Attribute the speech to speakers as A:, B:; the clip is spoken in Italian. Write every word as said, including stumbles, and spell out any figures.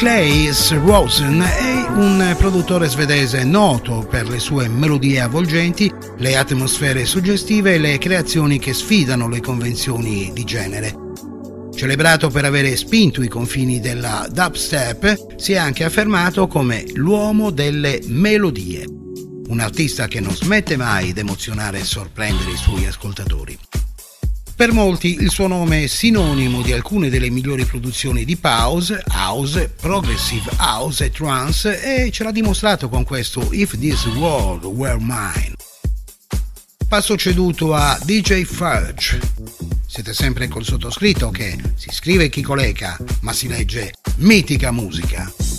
A: Claes Rosen è un produttore svedese noto per le sue melodie avvolgenti, le atmosfere suggestive e le creazioni che sfidano le convenzioni di genere. Celebrato per avere spinto i confini della dubstep, si è anche affermato come l'uomo delle melodie, un artista che non smette mai di emozionare e sorprendere i suoi ascoltatori. Per molti il suo nome è sinonimo di alcune delle migliori produzioni di House, House, Progressive House e Trance, e ce l'ha dimostrato con questo If This World Were Mine. Passo ceduto a D J Fudge. Siete sempre col sottoscritto che si scrive Chicoleca, ma si legge Mitica Musica.